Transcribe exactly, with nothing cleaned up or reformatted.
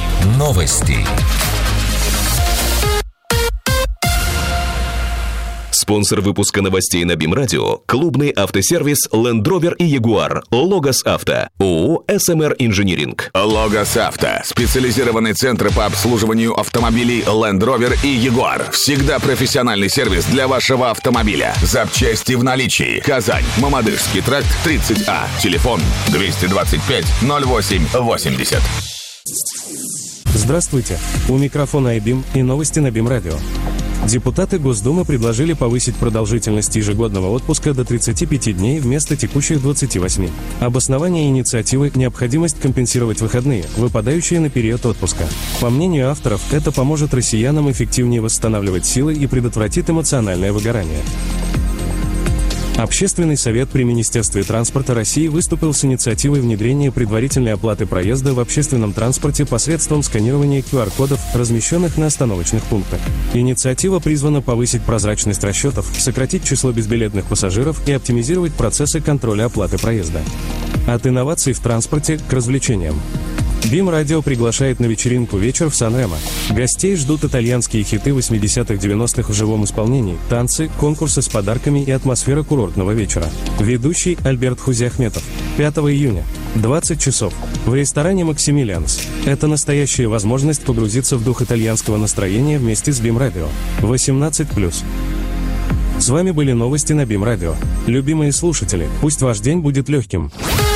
Новости. Спонсор выпуска новостей на БИМ-радио – клубный автосервис Land Rover и Jaguar Logos Авто, ООО эс эм эр Инжиниринг. Logos Авто – специализированный центр по обслуживанию автомобилей Land Rover и Jaguar. Всегда профессиональный сервис для вашего автомобиля. Запчасти в наличии. Казань, Мамадышский тракт, тридцать А. Телефон двести двадцать пять ноль восемь восемьдесят. Здравствуйте. У микрофона айбим и новости на БИМ-радио. Депутаты Госдумы предложили повысить продолжительность ежегодного отпуска до тридцати пяти дней вместо текущих двадцати восьми. Обоснование инициативы – необходимость компенсировать выходные, выпадающие на период отпуска. По мнению авторов, это поможет россиянам эффективнее восстанавливать силы и предотвратит эмоциональное выгорание. Общественный совет при Министерстве транспорта России выступил с инициативой внедрения предварительной оплаты проезда в общественном транспорте посредством сканирования ку ар-кодов, размещенных на остановочных пунктах. Инициатива призвана повысить прозрачность расчетов, сократить число безбилетных пассажиров и оптимизировать процессы контроля оплаты проезда. От инноваций в транспорте к развлечениям. БИМ-радио приглашает на вечеринку «Вечер в Сан-Ремо». Гостей ждут итальянские хиты восьмидесятых-девяностых в живом исполнении, танцы, конкурсы с подарками и атмосфера курортного вечера. Ведущий Альберт Хузи-Ахметов. пятого июня. двадцать часов. В ресторане «Максимилианс». Это настоящая возможность погрузиться в дух итальянского настроения вместе с БИМ-радио. восемнадцать плюс. С вами были новости на БИМ-радио. Любимые слушатели, пусть ваш день будет легким.